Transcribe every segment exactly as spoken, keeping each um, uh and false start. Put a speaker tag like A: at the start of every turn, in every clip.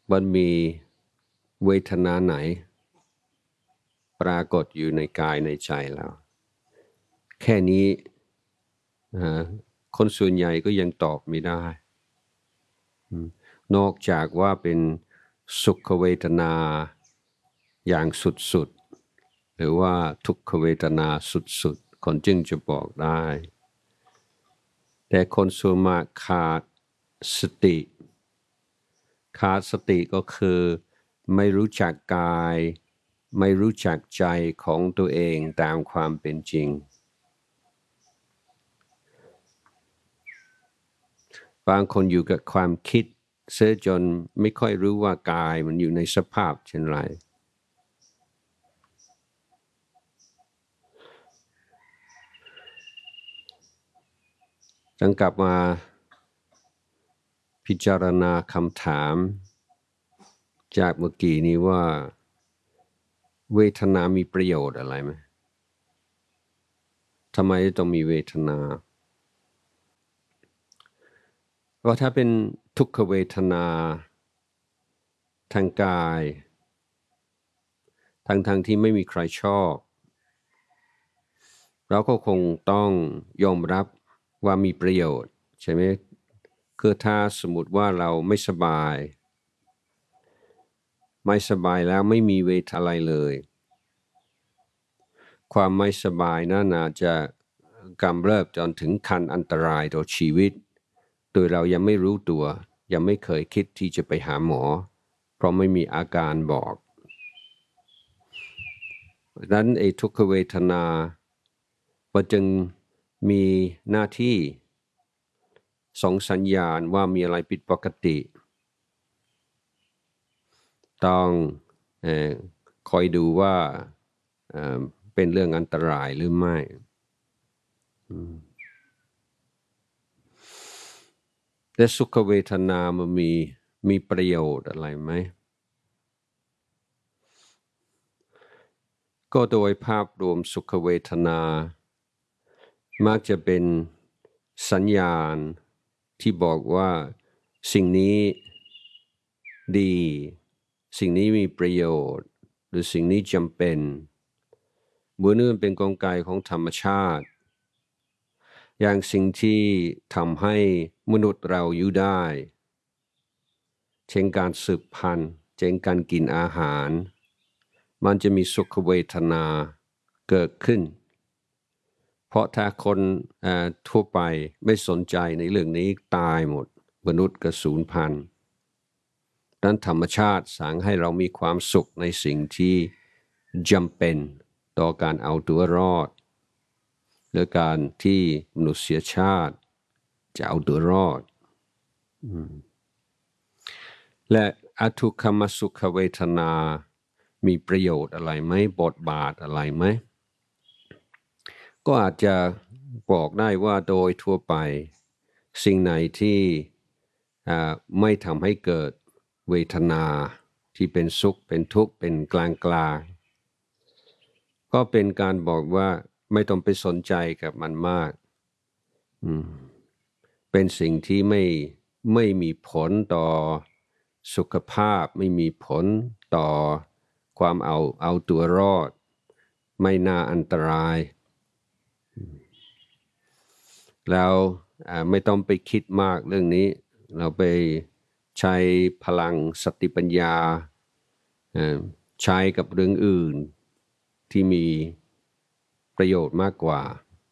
A: มันมีเวทนาไหนปรากฏอยู่ในกายในใจเราแค่นี้คนส่วนใหญ่ก็ยังตอบไม่ได้นอกจากว่าเป็นสุขเวทนาอย่างสุดๆหรือว่าทุกขเวทนาสุดๆคนจึงจะบอกได้แต่คนส่วนมากขาดสติขาดสติก็คือไม่รู้จักกายไม่รู้จักใจของตัวเองตามความเป็นจริงบางคนอยู่กับความคิดเสียจนไม่ค่อยรู้ว่ากายมันอยู่ในสภาพเช่นไรต้องกลับมาพิจารณาคำถามจากเมื่อกี้นี้ว่าเวทนามีประโยชน์อะไรไหมทำไมต้องมีเวทนาเพราะถ้าเป็นทุกขเวทนาทางกายทั้งทางที่ไม่มีใครชอบเราก็คงต้องยอมรับว่ามีประโยชน์ใช่ไหมคือถ้าสมมติว่าเราไม่สบายไม่สบายแล้วไม่มีเวทอะไรเลยความไม่สบายนั้นอาจจะกำเริบจนถึงขั้นอันตรายต่อชีวิตโดยเรายังไม่รู้ตัวยังไม่เคยคิดที่จะไปหาหมอเพราะไม่มีอาการบอกดังนั้นไอ้ทุกขเวทนามันจึงมีหน้าที่ส่งสัญญาณว่ามีอะไรผิดปกติต้องเอ่อคอยดูว่าเอ่อเป็นเรื่องอันตรายหรือไม่แต่สุขเวทนามันมีมีประโยชน์อะไรไหมก็โดยภาพรวมสุขเวทนามักจะเป็นสัญญาณที่บอกว่าสิ่งนี้ดีสิ่งนี้มีประโยชน์หรือสิ่งนี้จำเป็นบัวเนื่อเป็นกลไกของธรรมชาติอย่างสิ่งที่ทำให้มนุษย์เราอยู่ได้เช่นการสืบพันธุ์เช่นการกินอาหารมันจะมีสุขเวทนาเกิดขึ้นเพราะถ้าคนทั่วไปไม่สนใจในเรื่องนี้ตายหมดมนุษย์ก็สูญพันธุ์นั้นธรรมชาติสั่งให้เรามีความสุขในสิ่งที่จำเป็นต่อการเอาตัวรอดหรือการที่มนุษยชาติจะเอาตัวรอดและอทุกขมสุขเวทนามีประโยชน์อะไรไหมบทบาทอะไรไหมก็อาจจะบอกได้ว่าโดยทั่วไปสิ่งไหนที่ไม่ทำให้เกิดเวทนาที่เป็นสุขเป็นทุกข์เป็นกลางกลางก็เป็นการบอกว่าไม่ต้องไปสนใจกับมันมากเป็นสิ่งที่ไม่ไม่มีผลต่อสุขภาพไม่มีผลต่อความเอาเอาตัวรอดไม่น่าอันตรายแล้วไม่ต้องไปคิดมากเรื่องนี้เราไปใช้พลังสติปัญญาใช้กับเรื่องอื่นที่มีประโยชน์มากกว่า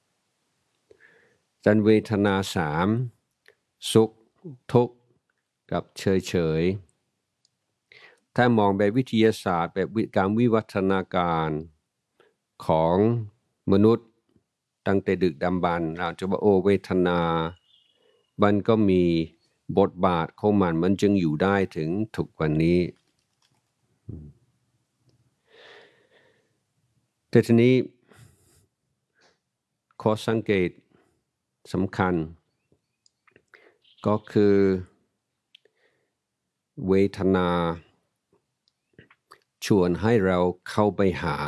A: จันเวทนาสามสุขทุกข์กับเฉยเฉยถ้ามองแบบวิทยาศาสตร์แบบการวิวัฒนาการของมนุษย์ตั้งแต่ดึกดำบรรพ์เราจะว่าโอเวทนามันก็มีบทบาทของมันมันจึงอยู่ได้ถึงทุกวันนี้แต่ทีนี้ข้อสังเกตสำคัญก็คือเวทนาชวนให้เราเข้าไปหา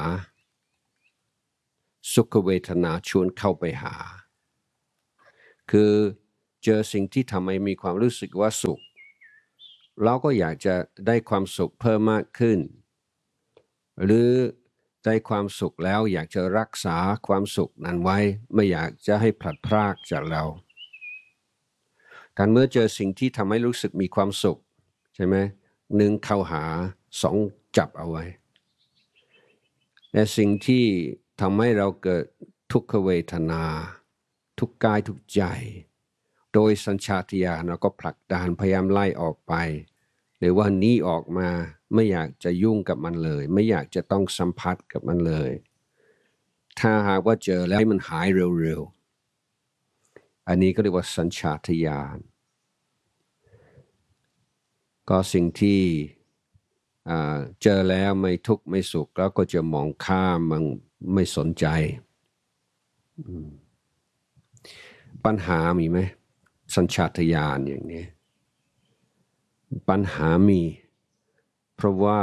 A: สุขเวทนาชวนเข้าไปหาคือเจอสิ่งที่ทำให้มีความรู้สึกว่าสุขเราก็อยากจะได้ความสุขเพิ่มมากขึ้นหรือได้ความสุขแล้วอยากจะรักษาความสุขนั้นไว้ไม่อยากจะให้พลัดพรากจากเราการเมื่อเจอสิ่งที่ทำให้รู้สึกมีความสุขใช่ไหมหนึ่งเข้าหาสองจับเอาไว้แต่สิ่งที่ทำให้เราเกิดทุกขเวทนาทุกกายทุกใจโดยสัญชาตญาณเราก็ผลักดันพยายามไล่ออกไปหรือว่าหนีออกมาไม่อยากจะยุ่งกับมันเลยไม่อยากจะต้องสัมผัสกับมันเลยถ้าหากว่าเจอแล้วให้มันหายเร็วๆอันนี้ก็เรียกว่าสัญชาตญาณก็สิ่งที่เจอแล้วไม่ทุกข์ไม่สุขแล้วก็จะมองข้ามมันไม่สนใจปัญหามีไหมสัญชาตญาณอย่างนี้ปัญหามีเพราะว่า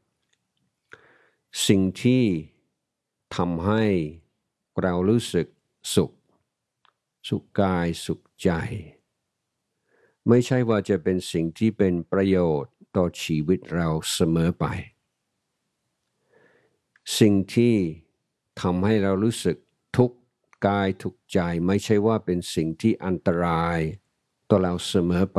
A: สิ่งที่ทำให้เรารู้สึกสุขสุขกายสุขใจไม่ใช่ว่าจะเป็นสิ่งที่เป็นประโยชน์ต่อชีวิตเราเสมอไปสิ่งที่ทำให้เรารู้สึกทุกข์กายทุกข์ใจไม่ใช่ว่าเป็นสิ่งที่อันตรายต่อเราเสมอไป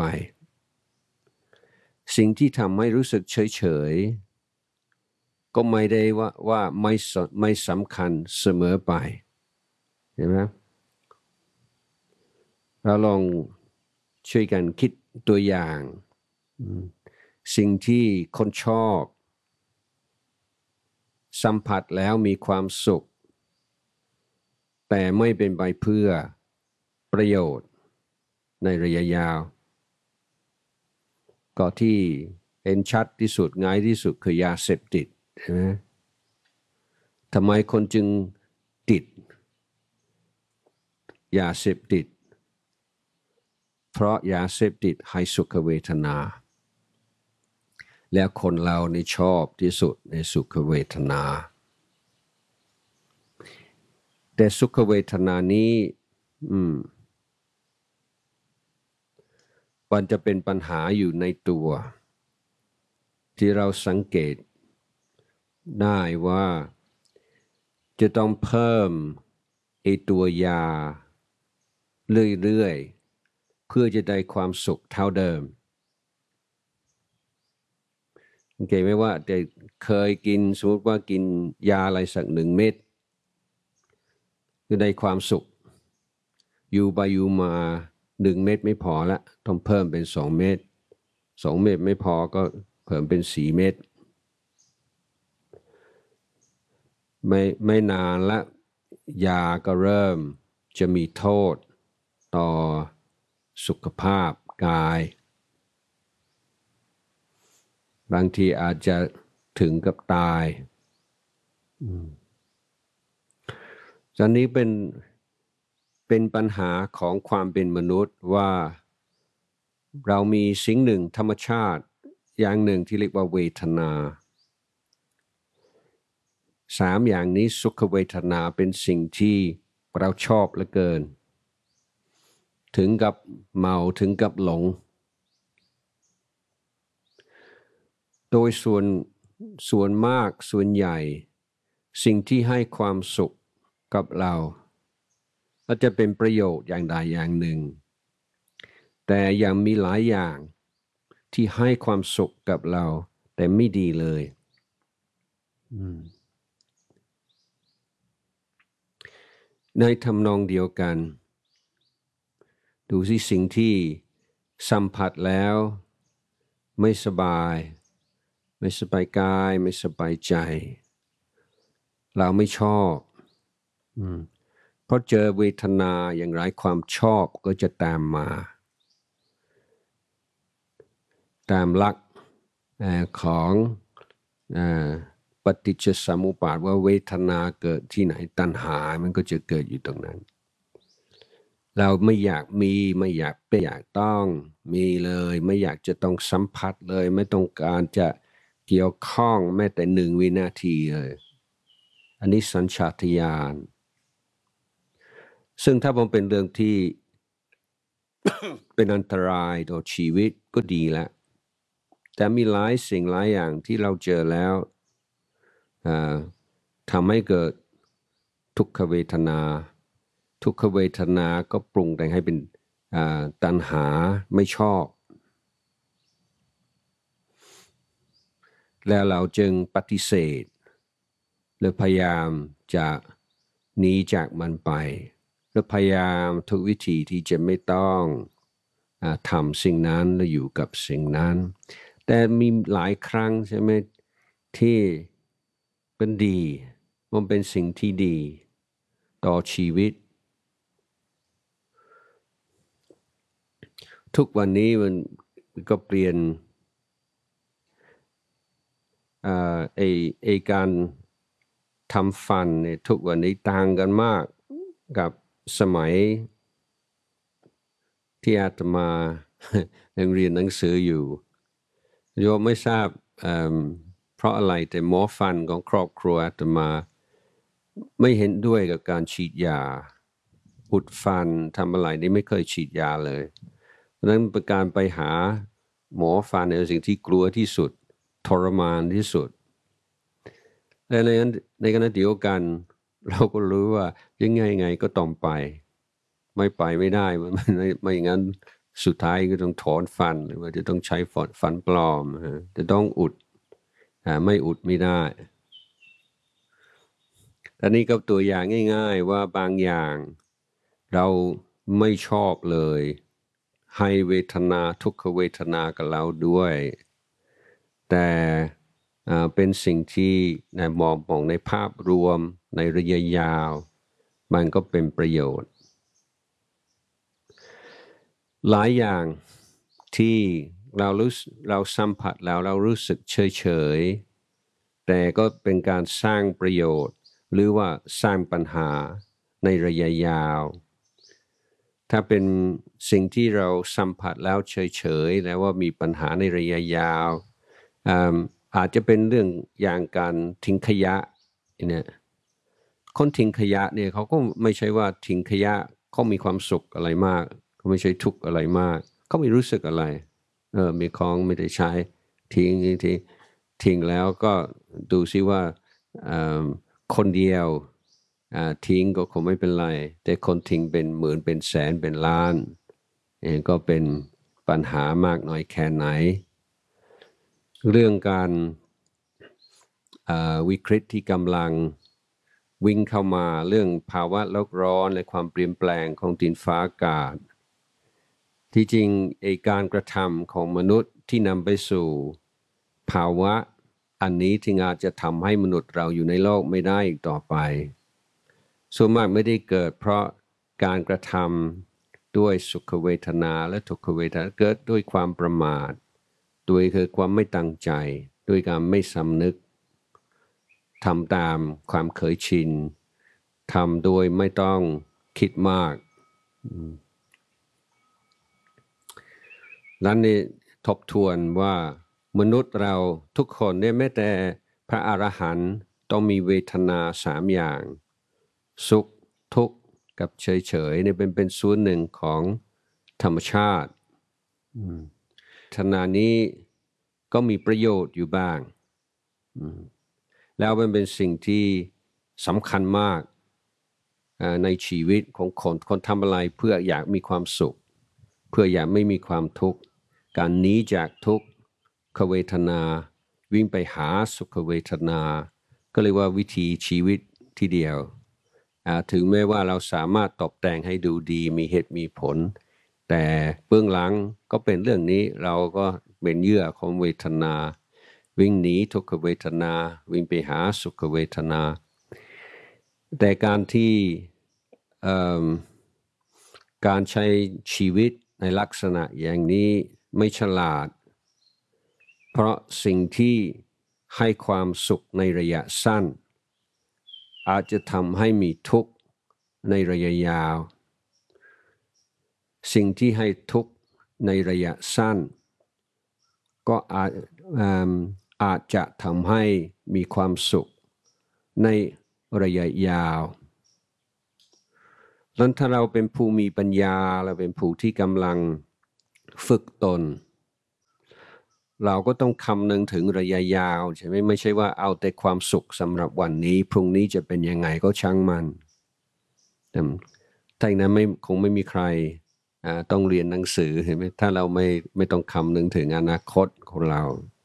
A: สิ่งที่ทำให้รู้สึกเฉยๆก็ไม่ได้ว่าว่าไม่ไม่สำคัญเสมอไปเห็นไหมเราลองช่วยกันคิดตัวอย่างสิ่งที่คนชอบสัมผัสแล้วมีความสุขแต่ไม่เป็นไปเพื่อประโยชน์ในระยะยาวก็ที่เห็นชัดที่สุดง่ายที่สุดคือยาเสพติดใช่ไหมทำไมคนจึงติดยาเสพติดเพราะยาเสพติดให้สุขเวทนาแล้วคนเราในชอบที่สุดในสุขเวทนาแต่สุขเวทนานี้อืมมันจะเป็นปัญหาอยู่ในตัวที่เราสังเกตได้ว่าจะต้องเพิ่มไอตัวยาเรื่อยๆเพื่อจะได้ความสุขเท่าเดิมโอเคไหมว่าจะเคยกินสมมติว่ากินยาอะไรสักหนึ่งเม็ดคือได้ความสุขอยู่ไปอยู่มาหนึ่งเม็ดไม่พอละต้องเพิ่มเป็นสองเม็ดสองเม็ดไม่พอก็เพิ่มเป็นสี่เม็ดไม่ไม่นานละยาก็เริ่มจะมีโทษต่อสุขภาพกายบางทีอาจจะถึงกับตายตอนนี้เป็นเป็นปัญหาของความเป็นมนุษย์ว่าเรามีสิ่งหนึ่งธรรมชาติอย่างหนึ่งที่เรียกว่าเวทนาสามอย่างนี้สุขเวทนาเป็นสิ่งที่เราชอบเหลือเกินถึงกับเมาถึงกับหลงโดยส่วนส่วนมากส่วนใหญ่สิ่งที่ให้ความสุขกับเราก็จะเป็นประโยชน์อย่างใดอย่างหนึ่งแต่ยังมีหลายอย่างที่ให้ความสุขกับเราแต่ไม่ดีเลยในทำนองเดียวกันดูสิสิ่งที่สัมผัสแล้วไม่สบายไม่สบายกายไม่สบายใจเราไม่ชอบเพราะเจอเวทนาอย่างไรความชอบก็จะตามมาตามหลักของปฏิจจสมุปบาทว่าเวทนาเกิดที่ไหนตัณหามันก็จะเกิดอยู่ตรงนั้นเราไม่อยากมีไม่อยากเป็นอยากต้องมีเลยไม่อยากจะต้องสัมผัสเลยไม่ต้องการจะเกี่ยวข้องแม้แต่หนึ่งวินาทีเลยอันนี้สัญชาตญาณซึ่งถ้ามันเป็นเรื่องที่ เป็นอันตรายต่อชีวิตก็ดีแล้วแต่มีหลายสิ่งหลายอย่างที่เราเจอแล้วทำให้เกิดทุกขเวทนาทุกขเวทนาก็ปรุงแต่งให้เป็นตัณหาไม่ชอบแล้วเราจึงปฏิเสธหรือพยายามจะหนีจากมันไปหรือพยายามทุกวิธีที่จะไม่ต้องทำสิ่งนั้นและอยู่กับสิ่งนั้นแต่มีหลายครั้งใช่ไหมที่เป็นดีมันเป็นสิ่งที่ดีต่อชีวิตทุกวันนี้มันก็เปลี่ยนไอ้ไอ้การทำฟันเนี่ยทุกวันนี้ต่างกันมากกับสมัยที่อาตมายังเรียนหนังสืออยู่โยมไม่ทราบเพราะอะไรแต่หมอฟันของครอบครัวอาตมาไม่เห็นด้วยกับการฉีดยาอุดฟันทำอะไรนี่ไม่เคยฉีดยาเลยเพราะนั้นเป็นการไปหาหมอฟันเป็นสิ่งที่กลัวที่สุดทรมานที่สุดและในนั้นในขณะเดียวกันเราก็รู้ว่ายังไงไงก็ต้องไปไม่ไปไม่ได้ไม่ไม่อย่างนั้นสุดท้ายก็ต้องถอนฟันหรือว่าจะต้องใช้ฟันปลอมจะต้องอุดไม่อุดไม่ได้แต่นี่ก็ตัวอย่างง่ายๆว่าบางอย่างเราไม่ชอบเลยให้เวทนาทุกขเวทนากับเราด้วยแต่เป็นสิ่งที่ในมองมองในภาพรวมในระยะยาวมันก็เป็นประโยชน์หลายอย่างที่เรารู้เราสัมผัสแล้วเรารู้สึกเฉยเฉยแต่ก็เป็นการสร้างประโยชน์หรือว่าสร้างปัญหาในระยะยาวถ้าเป็นสิ่งที่เราสัมผัสแล้วเฉยเฉยแล้วว่ามีปัญหาในระยะยาวอาจจะเป็นเรื่องอย่างการทิ้งขยะเนี่ยคนทิ้งขยะเนี่ยเขาก็ไม่ใช่ว่าทิ้งขยะเขามีความสุขอะไรมากเขาไม่ใช่ทุกข์อะไรมากเขาไม่รู้สึกอะไรเออมีของไม่ได้ใช้ทิ้งทิ้งทิ้งแล้วก็ดูซิว่าคนเดียวทิ้งก็คงไม่เป็นไรแต่คนทิ้งเป็นหมื่นเป็นแสนเป็นล้านเองก็เป็นปัญหามากน้อยแค่ไหนเรื่องการวิกฤตที่กำลังวิ่งเข้ามาเรื่องภาวะโลกร้อนและความเปลี่ยนแปลงของดินฟ้าอากาศที่จริงไอ้การกระทำของมนุษย์ที่นำไปสู่ภาวะอันนี้ที่อาจจะทำให้มนุษย์เราอยู่ในโลกไม่ได้อีกต่อไปส่วนมากไม่ได้เกิดเพราะการกระทำด้วยสุขเวทนาและทุกขเวทนาเกิดด้วยความประมาทด้วยคือความไม่ตั้งใจด้วยการไม่สำนึกทำตามความเคยชินทำโดยไม่ต้องคิดมากนั้นนี่ทบทวนว่ามนุษย์เราทุกคนเนี่ยแม้แต่พระอรหันต์ต้องมีเวทนาสามอย่างสุขทุกข์กับเฉยๆเนี่ยเป็นเป็นส่วนหนึ่งของธรรมชาติขณะนี้ก็มีประโยชน์อยู่บ้างแล้วมันเป็นสิ่งที่สำคัญมากในชีวิตของคนคนทำอะไรเพื่ออยากมีความสุขเพื่ออยากไม่มีความทุกข์การหนีจากทุกขเวทนาวิ่งไปหาสุขเวทนาก็เรียกว่าวิธีชีวิตที่เดียวถึงแม้ว่าเราสามารถตกแต่งให้ดูดีมีเหตุมีผลแต่เบื้องหลังก็เป็นเรื่องนี้เราก็เป็นเหยื่อของเวทนาวิ่งหนีทุกขเวทนาวิ่งไปหาสุขเวทนาแต่การที่การใช้ชีวิตในลักษณะอย่างนี้ไม่ฉลาดเพราะสิ่งที่ให้ความสุขในระยะสั้นอาจจะทำให้มีทุกข์ในระยะยาวสิ่งที่ให้ทุกข์ในระยะสั้นก็อาจอาจจะทำให้มีความสุขในระยะยาวนั้นถ้าเราเป็นผู้มีปัญญาเราเป็นผู้ที่กำลังฝึกตนเราก็ต้องคำนึงถึงระยะยาวใช่ไหมไม่ใช่ว่าเอาแต่ความสุขสำหรับวันนี้พรุ่งนี้จะเป็นยังไงก็ช่างมันแต่ถ้าอย่างนั้นไม่คงไม่มีใครต้องเรียนหนังสือเห็นไหมถ้าเราไม่ไม่ต้องคำนึงถึงอนาคตของเรา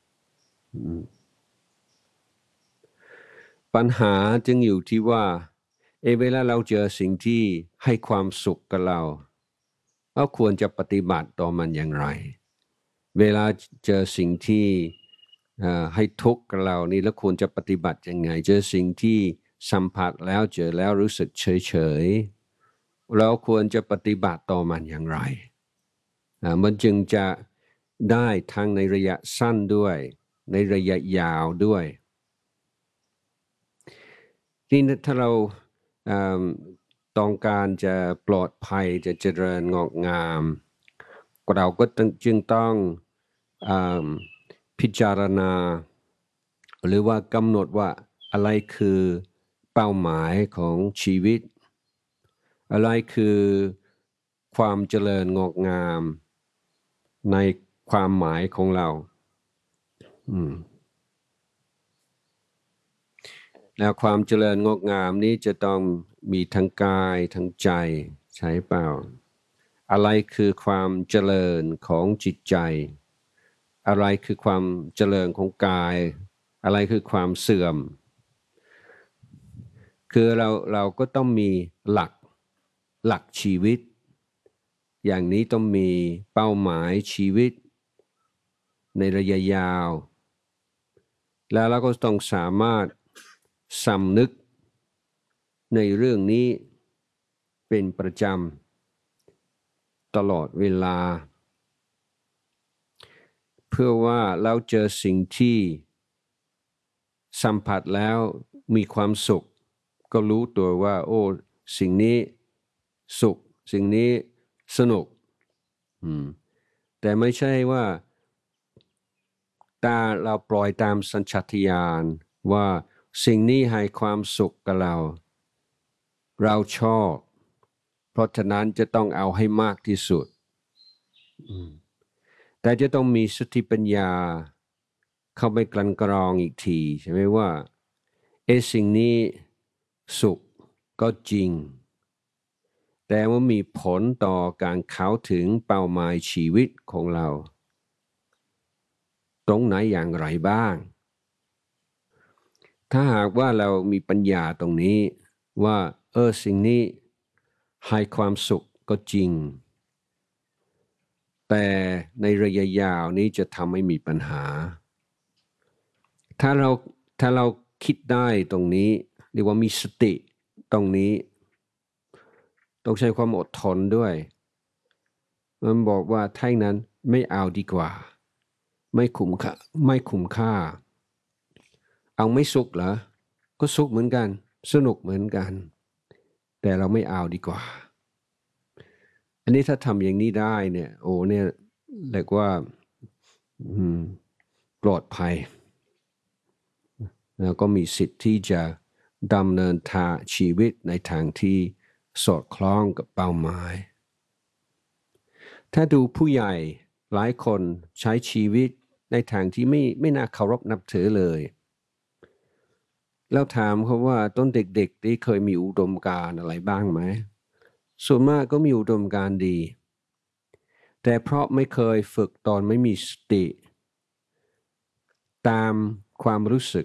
A: ปัญหาจึงอยู่ที่ว่าเอเวลาเราเจอสิ่งที่ให้ความสุขกับเราเราควรจะปฏิบัติต่อมันอย่างไรเวลาเจอสิ่งที่ให้ทุกข์กับเรานี่แล้วควรจะปฏิบัติยังไงเจอสิ่งที่สัมผัสแล้วเจอแล้วรู้สึกเฉยเฉยเราควรจะปฏิบัติต่อมันอย่างไรมันจึงจะได้ทั้งในระยะสั้นด้วยในระยะยาวด้วยนี่ถ้าเราต้องการจะปลอดภัยจะเจริญงอกงามเราก็จึงต้องพิจารณาหรือว่ากำหนดว่าอะไรคือเป้าหมายของชีวิตอะไรคือความเจริญงอกงามในความหมายของเราแล้วความเจริญงอกงามนี้จะต้องมีทั้งกายทั้งใจใช่เปล่าอะไรคือความเจริญของจิตใจอะไรคือความเจริญของกายอะไรคือความเสื่อมคือเราเราก็ต้องมีหลักหลักชีวิตอย่างนี้ต้องมีเป้าหมายชีวิตในระยะยาวแล้วเราก็ต้องสามารถสำนึกในเรื่องนี้เป็นประจำตลอดเวลาเพื่อว่าเราเจอสิ่งที่สัมผัสแล้วมีความสุขก็รู้ตัวว่าโอ้สิ่งนี้สุขสิ่งนี้สนุกแต่ไม่ใช่ว่าตาเราปล่อยตามสัญชาตญาณว่าสิ่งนี้ให้ความสุขกับเราเราชอบเพราะฉะนั้นจะต้องเอาให้มากที่สุดแต่จะต้องมีสติปัญญาเข้าไปกลั่นกรองอีกทีใช่ไหมว่าเอสิ่งนี้สุขก็จริงแต่ว่ามีผลต่อการเข้าถึงเป้าหมายชีวิตของเราตรงไหนอย่างไรบ้างถ้าหากว่าเรามีปัญญาตรงนี้ว่าเออสิ่งนี้ให้ความสุขก็จริงแต่ในระยะยาวนี้จะทำให้มีปัญหาถ้าเราถ้าเราคิดได้ตรงนี้เรียกว่ามีสติตรงนี้ต้องใช้ความอดทนด้วยมันบอกว่าถ้าอย่างนั้นไม่เอาดีกว่าไม่คุ้มค่าไม่คุ้มค่าเอาไม่สุขเหรอก็สุขเหมือนกันสนุกเหมือนกันแต่เราไม่เอาดีกว่าอันนี้ถ้าทำอย่างนี้ได้เนี่ยโอ้เนี่ยเรียกว่าปลอดภัยแล้วก็มีสิทธิ์ที่จะดำเนินทางชีวิตในทางที่สอดคล้องกับเป้าหมายถ้าดูผู้ใหญ่หลายคนใช้ชีวิตในทางที่ไม่ไม่น่าเคารพนับถือเลยแล้วถามเขาว่าต้นเด็กๆที่เคยมีอุดมการณ์อะไรบ้างไหมส่วนมากก็มีอุดมการณ์ดีแต่เพราะไม่เคยฝึกตอนไม่มีสติตามความรู้สึก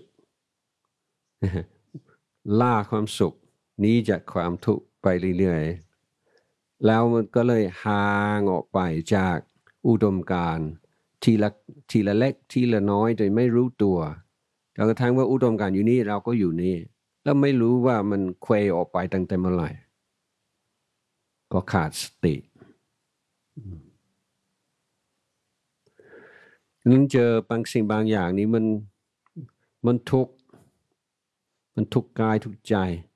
A: ล่าความสุขนี้จากความทุกข์ไปเรื่อยๆแล้วมันก็เลยห่างออกไปจากอุดมการณ์ทีละทีละเล็กทีละน้อยโดยไม่รู้ตัวจนกระทั่งว่าอุดมการณ์อยู่นี่เราก็อยู่นี่แล้วไม่รู้ว่ามันเคว้งออกไปตั้งแต่เมื่อไหร่ก็ขาดสตินั้นเจอบางสิ่งบางอย่างนี้มันมันทุกข์มันทุกข์กายทุกข์ใจ